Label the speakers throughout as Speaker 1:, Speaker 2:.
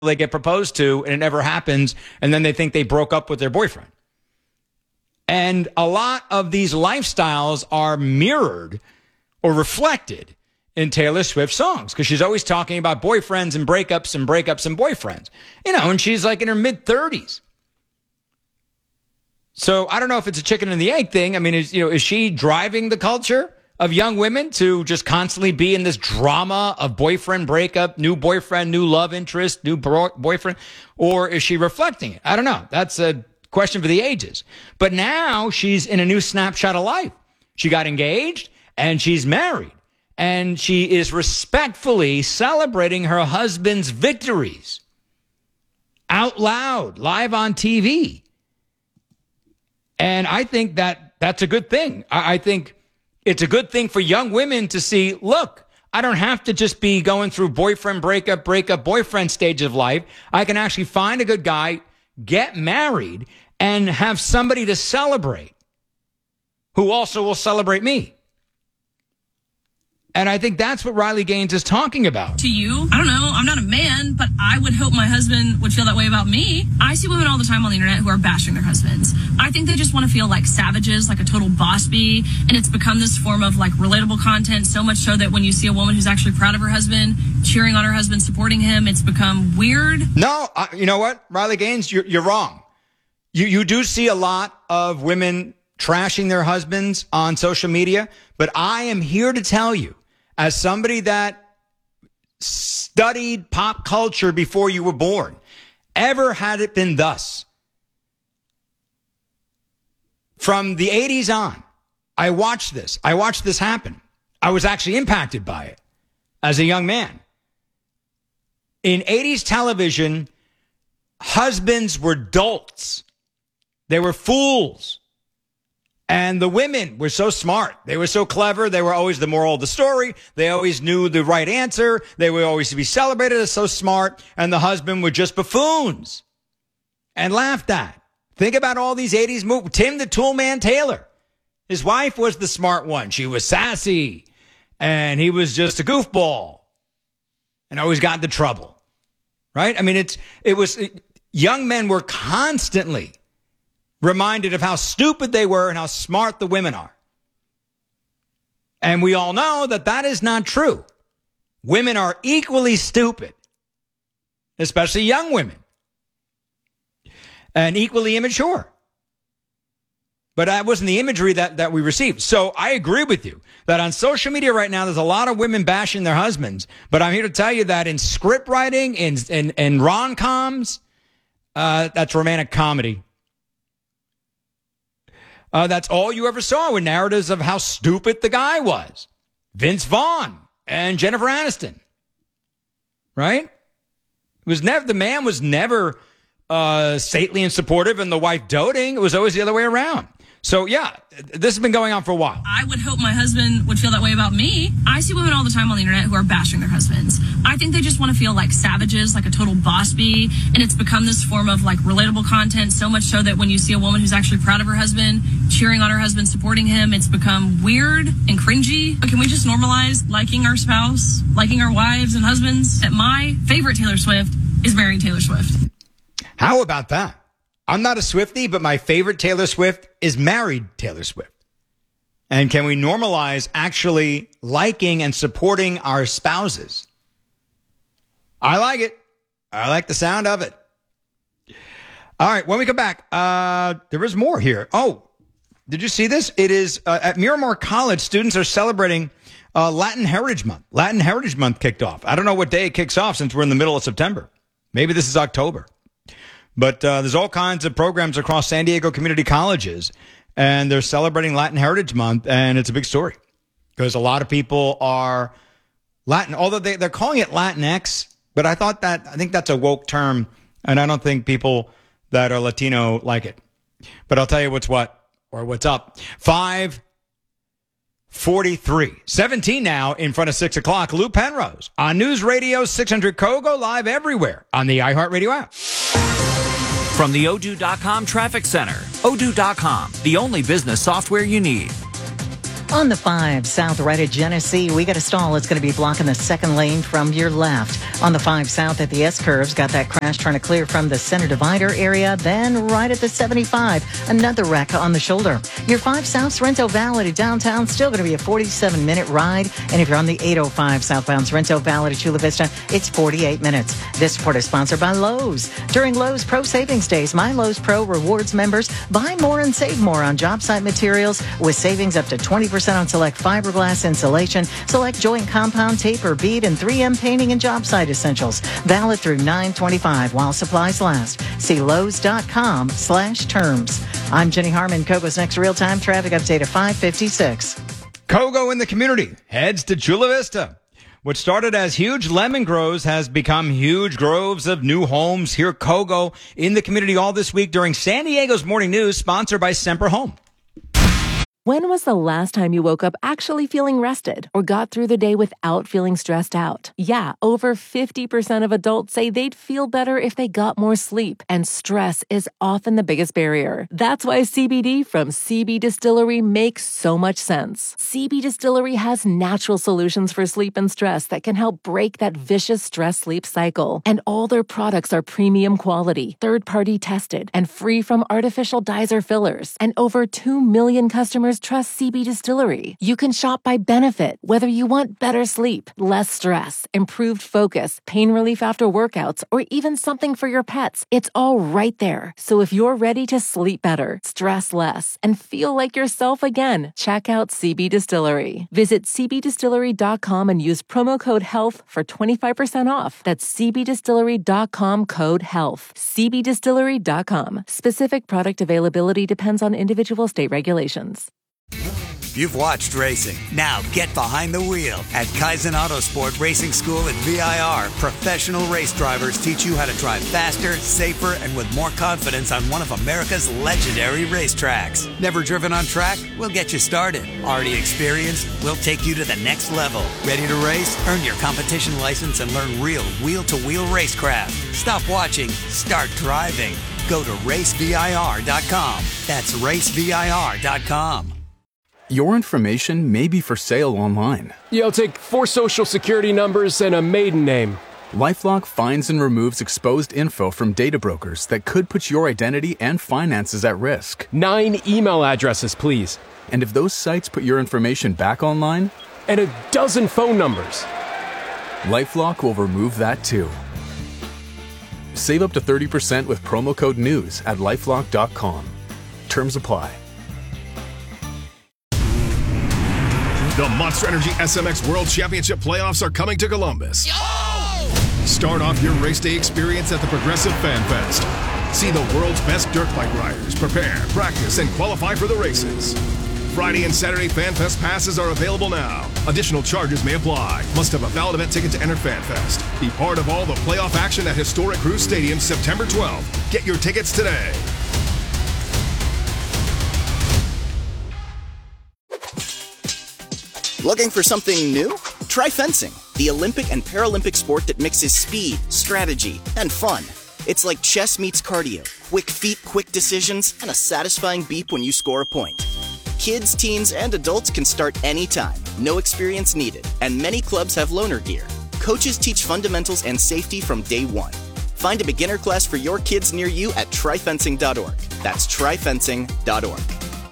Speaker 1: they get proposed to and it never happens, and then they think they broke up with their boyfriend. And a lot of these lifestyles are mirrored or reflected in Taylor Swift songs, because she's always talking about boyfriends and breakups and breakups and boyfriends, and she's like in her mid-30s. So I don't know if it's a chicken and the egg thing. I mean, is she driving the culture of young women to just constantly be in this drama of boyfriend breakup, new boyfriend, new love interest, new boyfriend, or is she reflecting it? I don't know. That's a question for the ages. But now she's in a new snapshot of life. She got engaged and she's married, and she is respectfully celebrating her husband's victories out loud, live on TV. And I think that's a good thing. I think it's a good thing for young women to see, look, I don't have to just be going through boyfriend, breakup, boyfriend stage of life. I can actually find a good guy, get married, and have somebody to celebrate who also will celebrate me. And I think that's what Riley Gaines is talking about.
Speaker 2: To you, I don't know, I'm not a man, but I would hope my husband would feel that way about me. I see women all the time on the internet who are bashing their husbands. I think they just want to feel like savages, like a total boss bee. And it's become this form of like relatable content, so much so that when you see a woman who's actually proud of her husband, cheering on her husband, supporting him, it's become weird.
Speaker 1: No, you know what, Riley Gaines, you're wrong. You do see a lot of women trashing their husbands on social media, but I am here to tell you, as somebody that studied pop culture before you were born, ever had it been thus? From the 80s on, I watched this happen. I was actually impacted by it as a young man. In 80s television, husbands were dolts. They were fools. And the women were so smart. They were so clever. They were always the moral of the story. They always knew the right answer. They would always be celebrated as so smart. And the husband were just buffoons and laughed at. Think about all these 80s movies. Tim the Toolman Taylor. His wife was the smart one. She was sassy. And he was just a goofball and always got into trouble. Right? I mean, young men were constantly reminded of how stupid they were and how smart the women are. And we all know that that is not true. Women are equally stupid, especially young women, and equally immature. But that wasn't the imagery that we received. So I agree with you that on social media right now, there's a lot of women bashing their husbands. But I'm here to tell you that in script writing, in rom-coms, that's romantic comedy. That's all you ever saw, were narratives of how stupid the guy was. Vince Vaughn and Jennifer Aniston. Right? The man was never stately and supportive and the wife doting. It was always the other way around. So, yeah, this has been going on for a while.
Speaker 2: I would hope my husband would feel that way about me. I see women all the time on the internet who are bashing their husbands. I think they just want to feel like savages, like a total boss bee. And it's become this form of like relatable content, so much so that when you see a woman who's actually proud of her husband, cheering on her husband, supporting him, it's become weird and cringy. But can we just normalize liking our spouse, liking our wives and husbands? My favorite Taylor Swift is marrying Taylor Swift.
Speaker 1: How about that? I'm not a Swiftie, but my favorite Taylor Swift is married Taylor Swift. And can we normalize actually liking and supporting our spouses? I like it. I like the sound of it. All right, when we come back, there is more here. Oh, did you see this? It is at Miramar College, students are celebrating Latin Heritage Month. Latin Heritage Month kicked off. I don't know what day it kicks off since we're in the middle of September. Maybe this is October. But there's all kinds of programs across San Diego community colleges, and they're celebrating Latin Heritage Month, and it's a big story because a lot of people are Latin, although they're calling it Latinx, but I think that's a woke term, and I don't think people that are Latino like it. But I'll tell you what's up. 5:43, 17 now in front of 6 o'clock. Lou Penrose on News Radio 600 Kogo, live everywhere on the iHeartRadio app.
Speaker 3: From the Odoo.com Traffic Center. Odoo.com, the only business software you need.
Speaker 4: On the 5 South right at Genesee, we got a stall. It's going to be blocking the second lane from your left. On the 5 South at the S-curves, got that crash trying to clear from the center divider area. Then right at the 75, another wreck on the shoulder. Your 5 South Sorrento Valley to downtown, still going to be a 47-minute ride. And if you're on the 805 southbound Sorrento Valley to Chula Vista, it's 48 minutes. This report is sponsored by Lowe's. During Lowe's Pro Savings Days, My Lowe's Pro rewards members buy more and save more on job site materials with savings up to 20% on select fiberglass insulation, select joint compound tape or bead, and 3M painting and job site essentials. Valid through 9/25 while supplies last. See Lowe's.com/terms. I'm Jenny Harmon. Kogo's next real-time traffic update at 5:56.
Speaker 1: Kogo in the community heads to Chula Vista. What started as huge lemon groves has become huge groves of new homes. Here, Kogo in the community all this week during San Diego's Morning News, sponsored by Semper Home.
Speaker 5: When was the last time you woke up actually feeling rested or got through the day without feeling stressed out? Yeah, over 50% of adults say they'd feel better if they got more sleep, and stress is often the biggest barrier. That's why CBD from CB Distillery makes so much sense. CB Distillery has natural solutions for sleep and stress that can help break that vicious stress-sleep cycle. And all their products are premium quality, third-party tested, and free from artificial dyes or fillers. And over 2 million customers trust CB Distillery. You can shop by benefit, whether you want better sleep, less stress, improved focus, pain relief after workouts, or even something for your pets. It's all right there. So if you're ready to sleep better, stress less, and feel like yourself again, check out CB Distillery. Visit cbdistillery.com and use promo code HEALTH for 25% off. That's cbdistillery.com code HEALTH. cbdistillery.com. Specific product availability depends on individual state regulations.
Speaker 6: You've watched racing. Now get behind the wheel. At Kaizen Autosport Racing School at VIR, professional race drivers teach you how to drive faster, safer, and with more confidence on one of America's legendary racetracks. Never driven on track? We'll get you started. Already experienced? We'll take you to the next level. Ready to race? Earn your competition license and learn real wheel-to-wheel racecraft. Stop watching. Start driving. Go to racevir.com. That's racevir.com.
Speaker 7: Your information may be for sale online.
Speaker 8: Yeah, I'll take 4 social security numbers and a maiden name.
Speaker 7: LifeLock finds and removes exposed info from data brokers that could put your identity and finances at risk.
Speaker 8: 9 email addresses, please.
Speaker 7: And if those sites put your information back online?
Speaker 8: And a dozen phone numbers.
Speaker 7: LifeLock will remove that too. Save up to 30% with promo code NEWS at LifeLock.com. Terms apply.
Speaker 9: The Monster Energy SMX World Championship playoffs are coming to Columbus. Start off your race day experience at the Progressive Fan Fest. See the world's best dirt bike riders prepare, practice, and qualify for the races. Friday and Saturday Fan Fest passes are available now. Additional charges may apply. Must have a valid event ticket to enter Fan Fest. Be part of all the playoff action at historic Cruise Stadium September 12th. Get your tickets today.
Speaker 10: Looking for something new? Try fencing, the Olympic and Paralympic sport that mixes speed, strategy, and fun. It's like chess meets cardio, quick feet, quick decisions, and a satisfying beep when you score a point. Kids, teens, and adults can start anytime, no experience needed, and many clubs have loaner gear. Coaches teach fundamentals and safety from day one. Find a beginner class for your kids near you at tryfencing.org. That's tryfencing.org.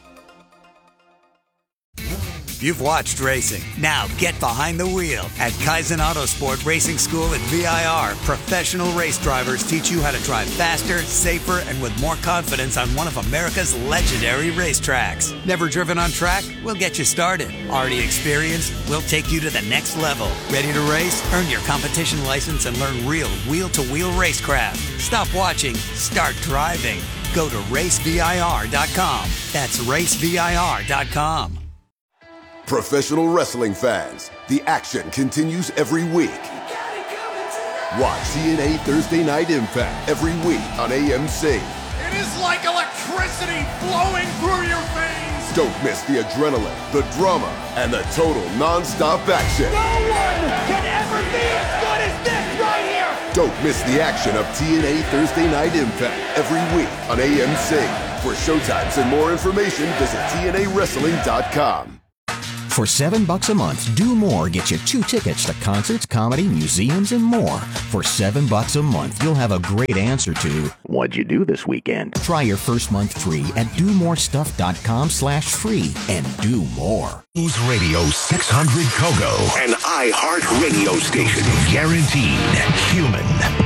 Speaker 6: You've watched racing. Now get behind the wheel. At Kaizen Autosport Racing School at VIR, professional race drivers teach you how to drive faster, safer, and with more confidence on one of America's legendary racetracks. Never driven on track? We'll get you started. Already experienced? We'll take you to the next level. Ready to race? Earn your competition license and learn real wheel-to-wheel racecraft. Stop watching. Start driving. Go to racevir.com. That's racevir.com.
Speaker 11: Professional wrestling fans, the action continues every week. Watch TNA Thursday Night Impact every week on AMC.
Speaker 12: It is like electricity flowing through your veins.
Speaker 11: Don't miss the adrenaline, the drama, and the total non-stop action.
Speaker 12: No one can ever be as good as this right here.
Speaker 11: Don't miss the action of TNA Thursday Night Impact every week on AMC. For showtimes and more information, visit TNAWrestling.com.
Speaker 13: For $7 a month, Do More gets you 2 tickets to concerts, comedy, museums, and more. For $7 a month, you'll have a great answer to, what'd you do this weekend? Try your first month free at domorestuff.com/free and do more.
Speaker 14: News Radio 600 Kogo, an iHeart radio station. Guaranteed human.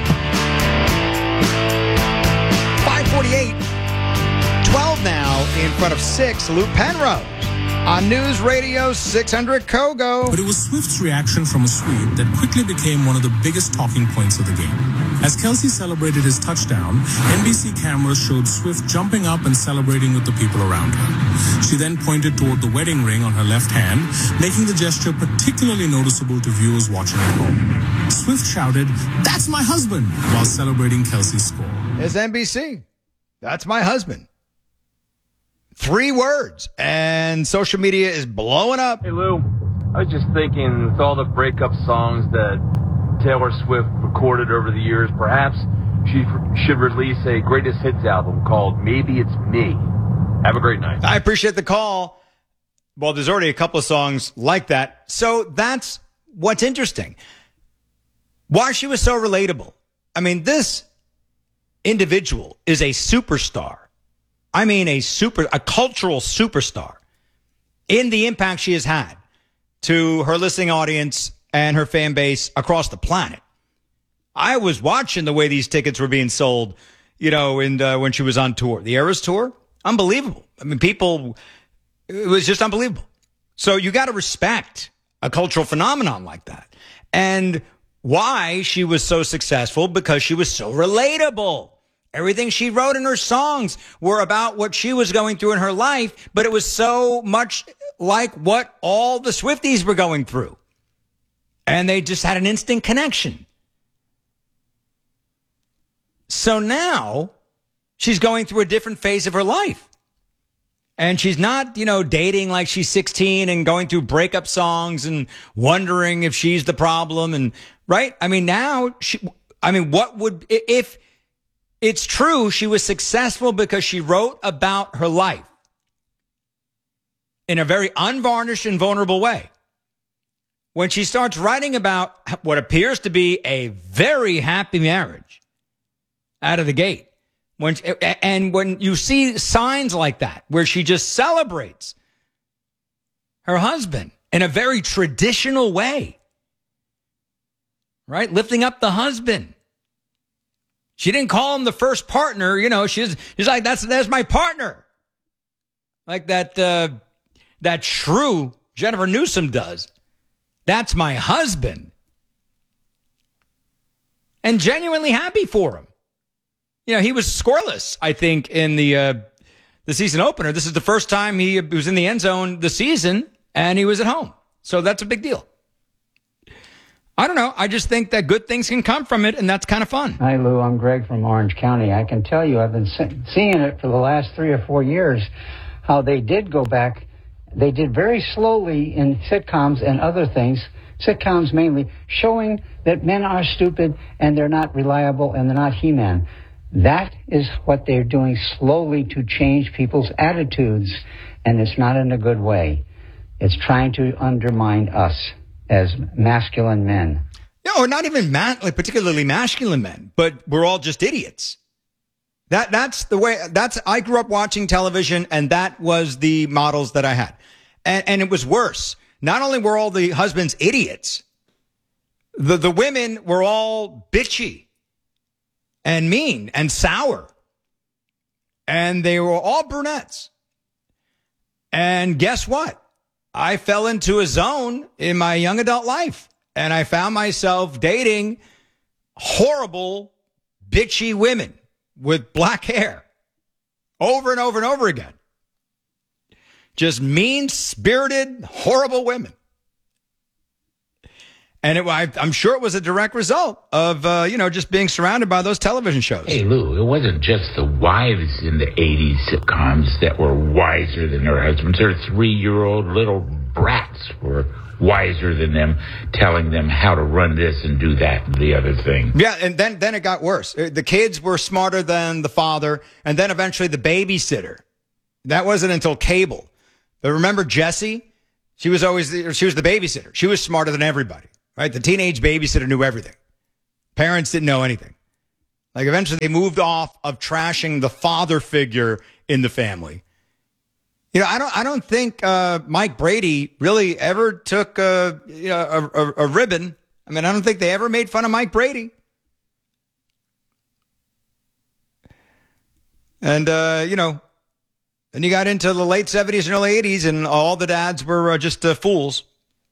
Speaker 1: 548, 12 now in front of 6, Lou Penrose on News Radio 600 Kogo.
Speaker 15: But it was Swift's reaction from a sweep that quickly became one of the biggest talking points of the game. As Kelce celebrated his touchdown, NBC cameras showed Swift jumping up and celebrating with the people around her. She then pointed toward the wedding ring on her left hand, making the gesture particularly noticeable to viewers watching at home. Swift shouted, "That's my husband," while celebrating Kelce's score.
Speaker 1: It's NBC. That's my husband. 3 words, and social media is blowing up.
Speaker 16: Hey, Lou, I was just thinking, with all the breakup songs that Taylor Swift recorded over the years, perhaps she should release a greatest hits album called Maybe It's Me. Have a great night.
Speaker 1: I appreciate the call. Well, there's already a couple of songs like that. So that's what's interesting. Why she was so relatable. I mean, this individual is a superstar. I mean, a cultural superstar in the impact she has had to her listening audience and her fan base across the planet. I was watching the way these tickets were being sold, when she was on tour, the Eras tour. Unbelievable. I mean, it was just unbelievable. So you got to respect a cultural phenomenon like that. And why she was so successful, because she was so relatable. Everything she wrote in her songs were about what she was going through in her life, but it was so much like what all the Swifties were going through. And they just had an instant connection. So now she's going through a different phase of her life. And she's not, dating like she's 16 and going through breakup songs and wondering if she's the problem. And right. I mean, if it's true, she was successful because she wrote about her life in a very unvarnished and vulnerable way. When she starts writing about what appears to be a very happy marriage out of the gate, when you see signs like that, where she just celebrates her husband in a very traditional way, right? Lifting up the husband. She didn't call him the first partner, she's like, that's my partner. Like that shrew Jennifer Newsom does. That's my husband. And genuinely happy for him. He was scoreless, I think, in the season opener. This is the first time he was in the end zone this season, and he was at home. So that's a big deal. I don't know. I just think that good things can come from it, and that's kind of fun.
Speaker 17: Hi, Lou. I'm Greg from Orange County. I can tell you I've been seeing it for the last 3 or 4 years, how they did go back. They did very slowly in sitcoms and other things, sitcoms mainly, showing that men are stupid and they're not reliable and they're not He-Man. That is what they're doing slowly to change people's attitudes, and it's not in a good way. It's trying to undermine us as masculine men.
Speaker 1: No, or not even particularly masculine men, but we're all just idiots. That's the way. I grew up watching television, and that was the models that I had, and it was worse. Not only were all the husbands idiots, the women were all bitchy and mean and sour, and they were all brunettes. And guess what? I fell into a zone in my young adult life, and I found myself dating horrible, bitchy women with black hair over and over and over again. Just mean-spirited, horrible women. And I'm sure it was a direct result of, just being surrounded by those television shows.
Speaker 18: Hey, Lou, it wasn't just the wives in the 80s sitcoms that were wiser than their husbands. Their 3-year-old little brats were wiser than them, telling them how to run this and do that and the other thing.
Speaker 1: Yeah, and then it got worse. The kids were smarter than the father, and then eventually the babysitter. That wasn't until cable. But remember Jessie? She was the babysitter. She was smarter than everybody, right? The teenage babysitter knew everything. Parents didn't know anything. Like eventually they moved off of trashing the father figure in the family. You know, I don't think Mike Brady really ever took a ribbon. I mean, I don't think they ever made fun of Mike Brady. And, then you got into the late 70s and early 80s, and all the dads were just fools.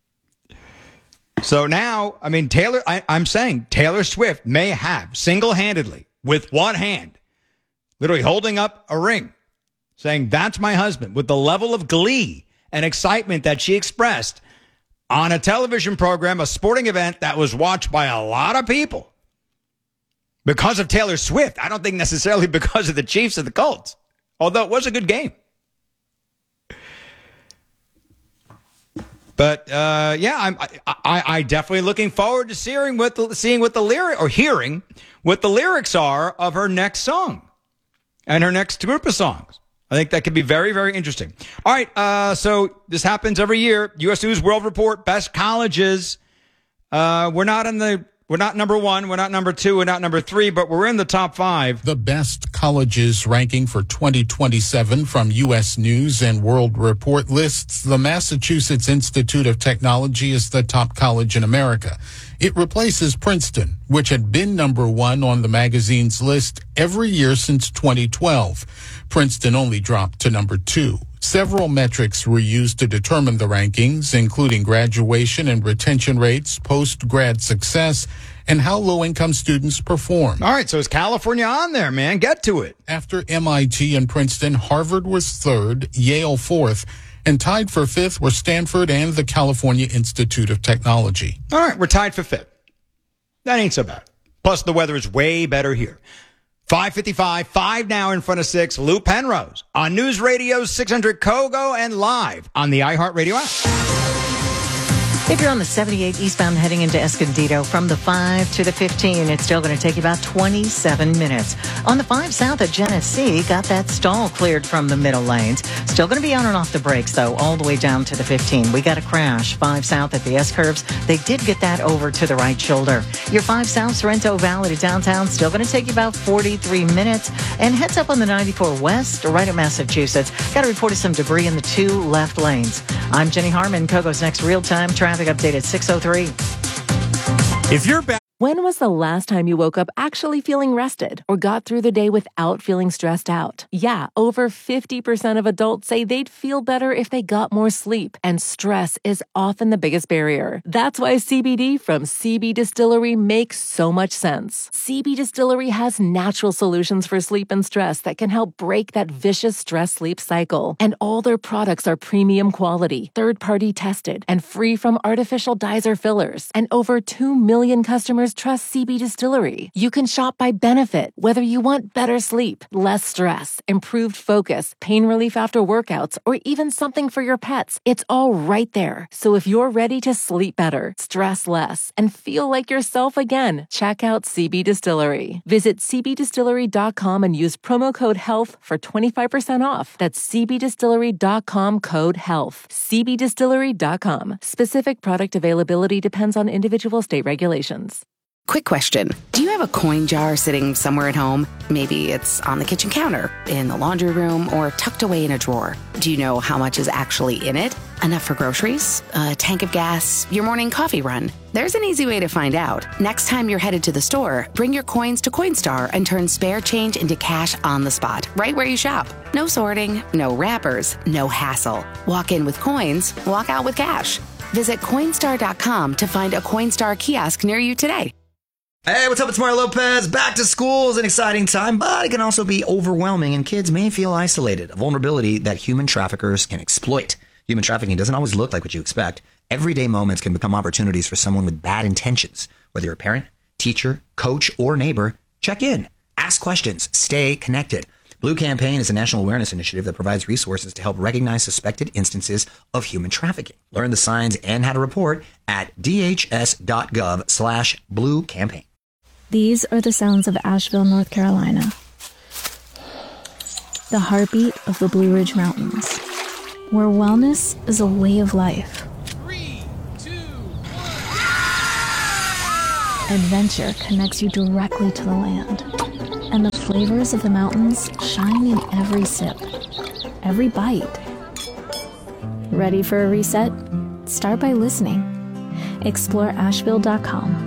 Speaker 1: So now, I mean, I'm saying Taylor Swift may have single-handedly, with one hand, literally holding up a ring, saying, that's my husband, with the level of glee and excitement that she expressed on a television program, a sporting event that was watched by a lot of people because of Taylor Swift. I don't think necessarily because of the Chiefs and the Colts, although it was a good game. But, I definitely looking forward to hearing what the lyrics are of her next song and her next group of songs. I think that could be very, very interesting. All right, so this happens every year. U.S. News World Report, best colleges. We're not number one, we're not number two, we're not number three, but we're in the top 5.
Speaker 15: The best colleges ranking for 2027 from U.S. News and World Report lists the Massachusetts Institute of Technology as the top college in America. It replaces Princeton, which had been number 1 on the magazine's list every year since 2012. Princeton only dropped to number 2. Several metrics were used to determine the rankings, including graduation and retention rates, post-grad success, and how low-income students perform.
Speaker 1: All right, so is California on there, man? Get to it.
Speaker 15: After MIT and Princeton, Harvard was 3rd, Yale 4th, and tied for 5th were Stanford and the California Institute of Technology.
Speaker 1: All right, we're tied for 5th. That ain't so bad. Plus, the weather is way better here. 5:55, 5 now in front of 6. Lou Penrose on News Radio 600 Kogo and live on the iHeartRadio app.
Speaker 4: If you're on the 78 eastbound heading into Escondido from the 5 to the 15, it's still going to take you about 27 minutes. On the 5 south at Genesee, got that stall cleared from the middle lanes. Still going to be on and off the brakes, though, all the way down to the 15. We got a crash 5 south at the S-curves. They did get that over to the right shoulder. Your 5 south Sorrento Valley to downtown, still going to take you about 43 minutes. And heads up on the 94 west, right at Massachusetts. Got a report of some debris in the 2 left lanes. I'm Jenny Harmon. Kogo's next real-time traffic update at 6:03.
Speaker 1: If you're back.
Speaker 5: When was the last time you woke up actually feeling rested or got through the day without feeling stressed out? Yeah, over 50% of adults say they'd feel better if they got more sleep, and stress is often the biggest barrier. That's why CBD from CB Distillery makes so much sense. CB Distillery has natural solutions for sleep and stress that can help break that vicious stress-sleep cycle. And all their products are premium quality, third-party tested, and free from artificial dyes or fillers. And over 2 million customers trust CB Distillery. You can shop by benefit, whether you want better sleep, less stress, improved focus, pain relief after workouts, or even something for your pets. It's all right there. So if you're ready to sleep better, stress less, and feel like yourself again, check out CB Distillery. Visit cbdistillery.com and use promo code HEALTH for 25% off. That's cbdistillery.com code HEALTH. cbdistillery.com. Specific product availability depends on individual state regulations.
Speaker 19: Quick question. Do you have a coin jar sitting somewhere at home? Maybe it's on the kitchen counter, in the laundry room, or tucked away in a drawer. Do you know how much is actually in it? Enough for groceries? A tank of gas? Your morning coffee run? There's an easy way to find out. Next time you're headed to the store, bring your coins to Coinstar and turn spare change into cash on the spot, right where you shop. No sorting, no wrappers, no hassle. Walk in with coins, walk out with cash. Visit Coinstar.com to find a Coinstar kiosk near you today.
Speaker 20: Hey, what's up? It's Mario Lopez. Back to school is an exciting time, but it can also be overwhelming, and kids may feel isolated, a vulnerability that human traffickers can exploit. Human trafficking doesn't always look like what you expect. Everyday moments can become opportunities for someone with bad intentions. Whether you're a parent, teacher, coach, or neighbor, check in, ask questions, stay connected. Blue Campaign is a national awareness initiative that provides resources to help recognize suspected instances of human trafficking. Learn the signs and how to report at dhs.gov/Blue Campaign.
Speaker 21: These are the sounds of Asheville, North Carolina. The heartbeat of the Blue Ridge Mountains. where wellness is a way of life. Adventure connects you directly to the land, and the flavors of the mountains shine in every sip, every bite. Ready for a reset? Start by listening. Explore Asheville.com.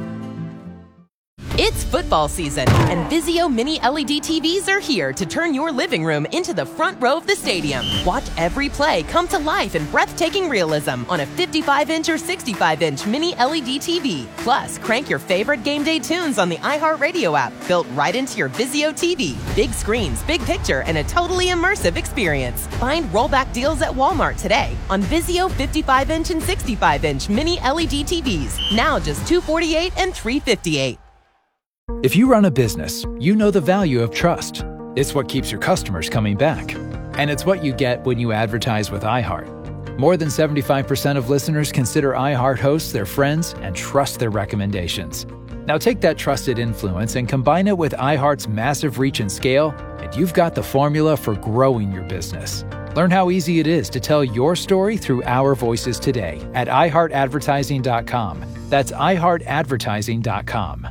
Speaker 2: It's football season, and Vizio Mini LED TVs are here to turn your living room into the front row of the stadium. Watch every play come to life in breathtaking realism on a 55-inch or 65-inch Mini LED TV. Plus, crank your favorite game day tunes on the iHeartRadio app, built right into your Vizio TV. Big screens, big picture, and a totally immersive experience. Find rollback deals at Walmart today on Vizio 55-inch and 65-inch Mini LED TVs. Now just $248 and $358.
Speaker 3: If you run a business, you know the value of trust. It's what keeps your customers coming back. And it's what you get when you advertise with iHeart. More than 75% of listeners consider iHeart hosts their friends and trust their recommendations. Now take that trusted influence and combine it with iHeart's massive reach and scale, and you've got the formula for growing your business. Learn how easy it is to tell your story through our voices today at iHeartAdvertising.com. That's iHeartAdvertising.com.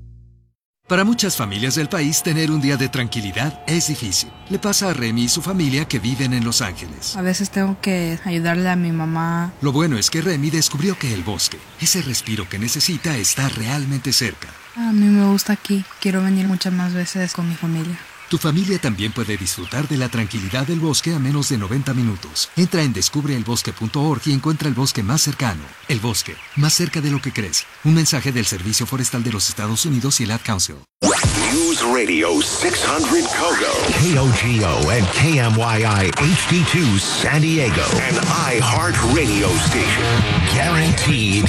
Speaker 22: Para muchas familias del país, tener un día de tranquilidad es difícil. Le pasa a Remy y su familia que viven en Los Ángeles.
Speaker 23: A veces tengo que ayudarle a mi mamá.
Speaker 22: Lo bueno es que Remy descubrió que el bosque, ese respiro que necesita, está realmente cerca.
Speaker 23: A mí me gusta aquí. Quiero venir muchas más veces con mi familia.
Speaker 22: Tu familia también puede disfrutar de la tranquilidad del bosque a menos de 90 minutos. Entra en descubreelbosque.org y encuentra el bosque más cercano. El bosque, más cerca de lo que crees. Un mensaje del Servicio Forestal de los Estados Unidos y el Ad Council.
Speaker 14: News Radio 600 Kogo, KOGO and KMYI HD2 San Diego, an iHeart radio station. Guaranteed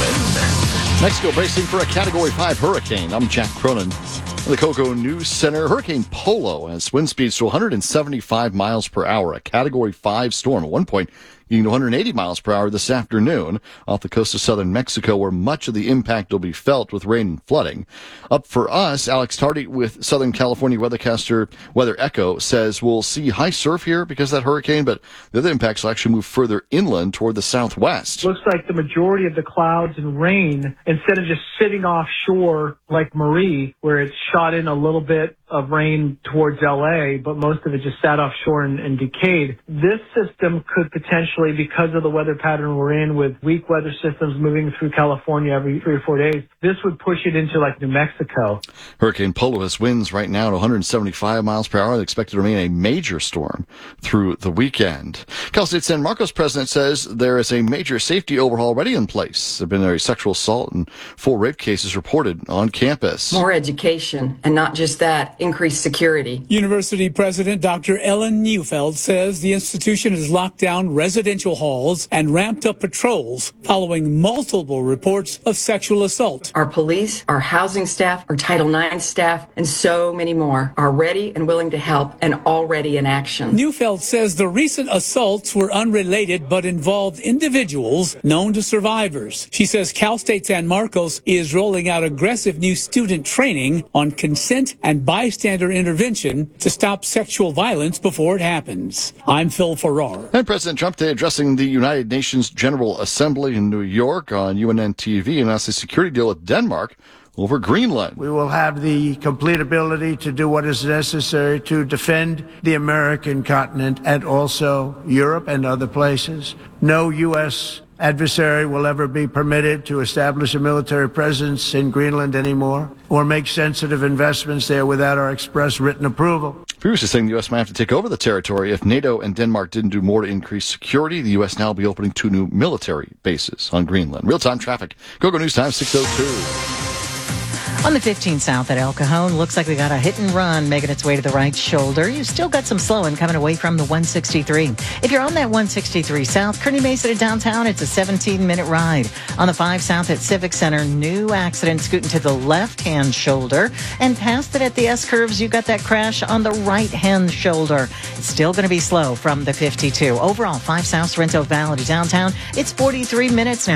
Speaker 14: human.
Speaker 24: Mexico bracing for a Category 5 hurricane. I'm Jack Cronin. In the Coco News Center, Hurricane Polo has wind speeds to 175 miles per hour, a Category 5 storm. At one point, getting to 180 miles per hour this afternoon off the coast of southern Mexico, where much of the impact will be felt with rain and flooding. Up for us, Alex Tardy with Southern California weathercaster Weather Echo says we'll see high surf here because of that hurricane, but the other impacts will actually move further inland toward the southwest.
Speaker 25: Looks like the majority of the clouds and rain, instead of just sitting offshore like Marie, where it's shot in a little bit of rain towards LA, but most of it just sat offshore and decayed. This system could potentially, because of the weather pattern we're in with weak weather systems moving through California every 3 or 4 days, this would push it into like New Mexico.
Speaker 24: Hurricane Polo has winds right now at 175 miles per hour. They're expected to remain a major storm through the weekend. Cal State San Marcos president says there is a major safety overhaul already in place. There have been sexual assault and 4 rape cases reported on campus.
Speaker 26: More education, and not just that, increased security.
Speaker 27: University President Dr. Ellen Neufeld says the institution has locked down residential halls and ramped up patrols following multiple reports of sexual assault.
Speaker 26: Our police, our housing staff, our Title IX staff, and so many more are ready and willing to help and already in action.
Speaker 27: Neufeld says the recent assaults were unrelated but involved individuals known to survivors. She says Cal State San Marcos is rolling out aggressive new student training on consent and bystander intervention to stop sexual violence before it happens. I'm Phil Farrar.
Speaker 24: And President Trump today addressing the United Nations General Assembly in New York on UNN TV announced a security deal with Denmark over Greenland.
Speaker 28: We will have the complete ability to do what is necessary to defend the American continent and also Europe and other places. No U.S. adversary will ever be permitted to establish a military presence in Greenland anymore or make sensitive investments there without our express written approval.
Speaker 24: Previously saying the U.S. might have to take over the territory if NATO and Denmark didn't do more to increase security. The U.S. now will be opening 2 new military bases on Greenland. Real-time traffic. Go News Time 6:02.
Speaker 4: On the 15 South at El Cajon, looks like we got a hit and run making its way to the right shoulder. You still got some slowing coming away from the 163. If you're on that 163 South, Kearny Mesa to downtown, it's a 17-minute ride. On the 5 South at Civic Center, new accident scooting to the left-hand shoulder. And past it at the S-curves, you got that crash on the right-hand shoulder. It's still going to be slow from the 52. Overall, 5 South Sorrento Valley to downtown, it's 43 minutes now.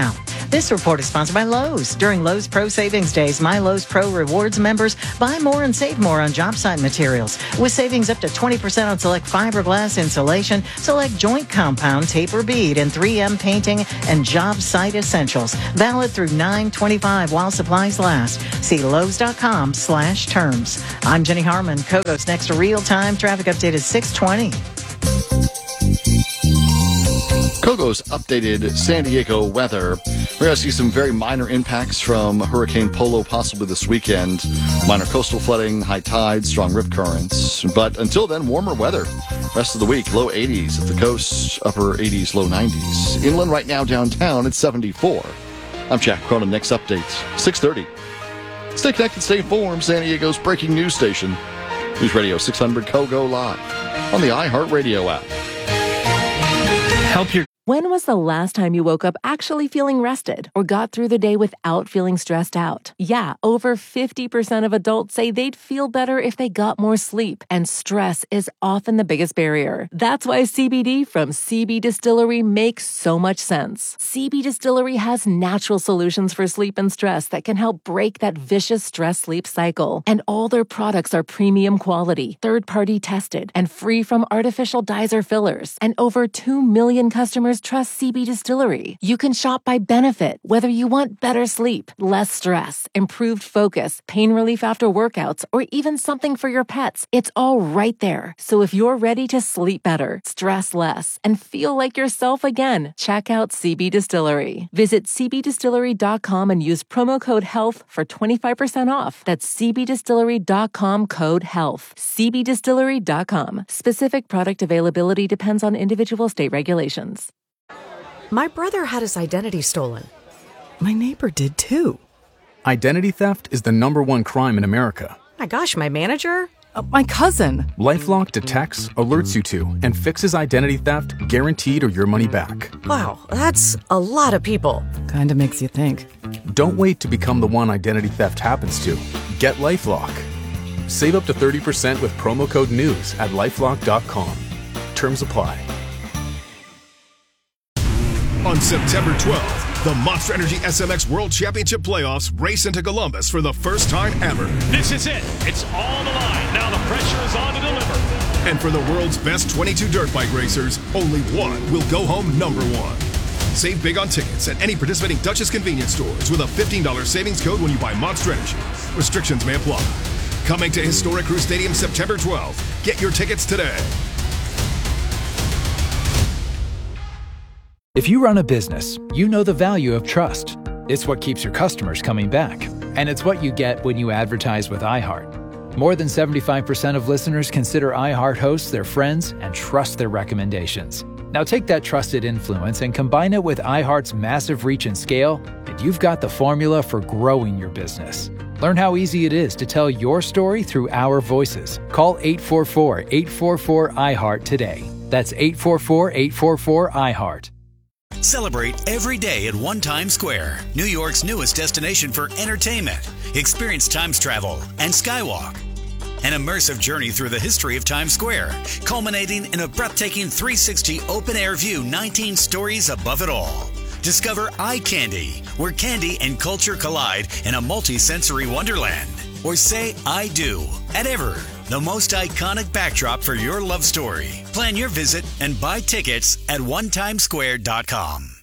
Speaker 4: This report is sponsored by Lowe's. During Lowe's Pro Savings Days, My Lowe's Pro Rewards members buy more and save more on job site materials. With savings up to 20% on select fiberglass insulation, select joint compound, tape or bead, and 3M painting and job site essentials. Valid through 9/25 while supplies last. See Lowe's.com/terms. I'm Jenny Harmon. Kogo's next real-time traffic update is 6:20.
Speaker 24: Kogo's updated San Diego weather. We're going to see some very minor impacts from Hurricane Polo possibly this weekend. Minor coastal flooding, high tides, strong rip currents. But until then, warmer weather. Rest of the week, low 80s at the coast, upper 80s, low 90s. Inland right now downtown, it's 74. I'm Jack Cronin. Next update, 6:30. Stay connected, stay informed. San Diego's breaking news station. News Radio 600 Kogo live on the iHeartRadio app.
Speaker 5: Help your. When was the last time you woke up actually feeling rested or got through the day without feeling stressed out? Yeah, over 50% of adults say they'd feel better if they got more sleep, and stress is often the biggest barrier. That's why CBD from CB Distillery makes so much sense. CB Distillery has natural solutions for sleep and stress that can help break that vicious stress-sleep cycle. And all their products are premium quality, third-party tested, and free from artificial dyes or fillers. And over 2 million customers trust CB Distillery. You can shop by benefit, whether you want better sleep, less stress, improved focus, pain relief after workouts, or even something for your pets. It's all right there. So if you're ready to sleep better, stress less, and feel like yourself again, check out CB Distillery. Visit cbdistillery.com and use promo code HEALTH for 25% off. That's cbdistillery.com code HEALTH. cbdistillery.com. Specific product availability depends on individual state regulations.
Speaker 6: My brother had his identity stolen. My neighbor did too.
Speaker 7: Identity theft is the #1 crime in America.
Speaker 6: My gosh, my manager? My cousin.
Speaker 7: LifeLock detects, alerts you to, and fixes identity theft guaranteed or your money back.
Speaker 6: Wow, that's a lot of people. Kinda makes you think.
Speaker 7: Don't wait to become the one identity theft happens to. Get LifeLock. Save up to 30% with promo code NEWS at LifeLock.com. Terms apply.
Speaker 8: On September 12th, the Monster Energy SMX World Championship Playoffs race into Columbus for the first time ever.
Speaker 9: This is it. It's all the line. Now the pressure is on to deliver.
Speaker 8: And for the world's best 22 dirt bike racers, only one will go home #1. Save big on tickets at any participating Dutchess convenience stores with a $15 savings code when you buy Monster Energy. Restrictions may apply. Coming to historic Crew Stadium September 12th. Get your tickets today.
Speaker 3: If you run a business, you know the value of trust. It's what keeps your customers coming back. And it's what you get when you advertise with iHeart. More than 75% of listeners consider iHeart hosts their friends and trust their recommendations. Now take that trusted influence and combine it with iHeart's massive reach and scale, and you've got the formula for growing your business. Learn how easy it is to tell your story through our voices. Call 844-844-iHeart today. That's 844-844-iHeart.
Speaker 10: Celebrate every day at One Times Square, New York's newest destination for entertainment. Experience Times Travel and Skywalk. An immersive journey through the history of Times Square, culminating in a breathtaking 360 open-air view 19 stories above it all. Discover Eye Candy, where candy and culture collide in a multi-sensory wonderland. Or say I do at Ever, the most iconic backdrop for your love story. Plan your visit and buy tickets at onetimesquare.com.